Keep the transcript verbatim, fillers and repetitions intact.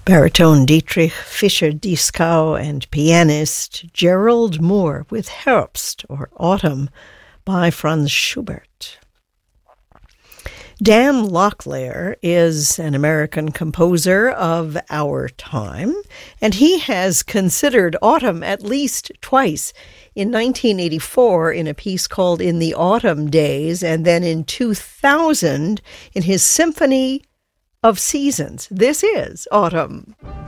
Baritone Dietrich Fischer-Dieskau and pianist Gerald Moore with Herbst, or Autumn, by Franz Schubert. Dan Locklear is an American composer of our time, and he has considered autumn at least twice. In nineteen eighty-four in a piece called In the Autumn Days, and then in two thousand in his Symphony of Seasons. This is Autumn.